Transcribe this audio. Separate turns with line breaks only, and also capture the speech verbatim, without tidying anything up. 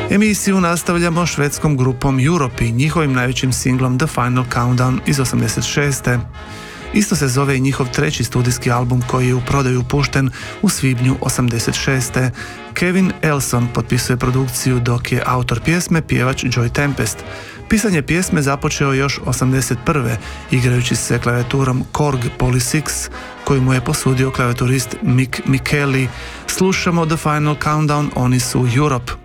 Emisiju nastavljamo švedskom grupom Europe i njihovim najvećim singlom The Final Countdown iz osamdeset šeste. Isto se zove i njihov treći studijski album koji je u prodaju pušten u svibnju osamdeset šeste. Kevin Elson potpisuje produkciju dok je autor pjesme pjevač Joy Tempest. Pisanje pjesme započeo još osamdeset prve igrajući se klavijaturom Korg Poly šest koju mu je posudio klavijaturist Mick Micheli. Slušamo The Final Countdown, oni su Europe.